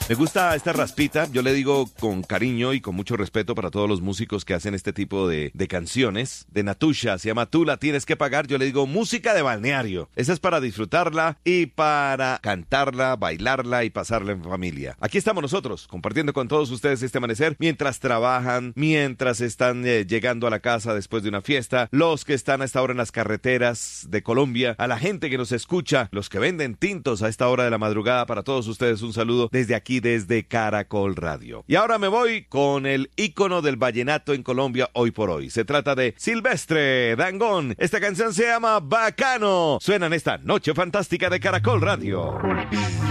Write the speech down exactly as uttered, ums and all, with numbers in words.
Me gusta esta raspita, yo le digo con cariño y con mucho respeto para todos los músicos que hacen este tipo de, de canciones. De Natusha, se llama Tú la tienes que pagar, yo le digo música de balneario. Esa es para disfrutarla y para cantarla, bailarla y pasarla en familia. Aquí estamos nosotros, compartiendo con todos ustedes este amanecer, mientras trabajan, mientras están eh, llegando a la casa después de una fiesta, los que están a esta hora en las carreteras de Colombia, a la gente que nos escucha, los que venden tintos a esta hora de la madrugada, para todos ustedes un saludo desde aquí, desde Caracol Radio. Y ahora me voy con el ícono del vallenato en Colombia hoy por hoy. Se trata de Silvestre Dangond. Esta canción se llama Bacano. Suena en esta noche fantástica de Caracol Radio.